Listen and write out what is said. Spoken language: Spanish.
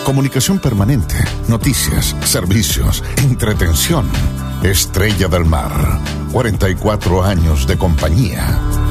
Comunicación permanente, noticias, servicios, entretención. Estrella del Mar, 44 años de compañía.